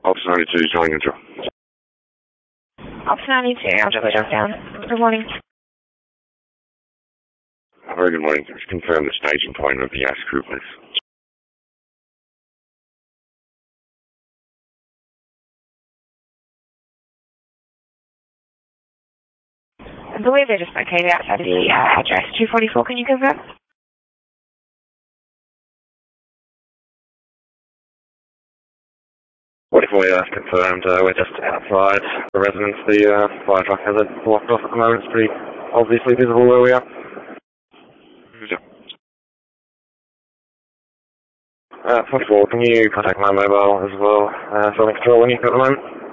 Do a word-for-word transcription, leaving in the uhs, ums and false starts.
Officer ninety-two, joining control. Officer ninety-two, I'll drop it down. Good morning. Very good morning. Just confirm the staging point of the Yash crew, please. I believe they're just located outside of the uh, address two forty-four. Can you confirm? forty-four, yeah, that's confirmed. Uh, we're just outside the residence. The uh, fire truck has it blocked off at the moment. It's pretty obviously visible where we are. Uh, forty-four, can you contact my mobile as well? Uh, so control when you at the moment?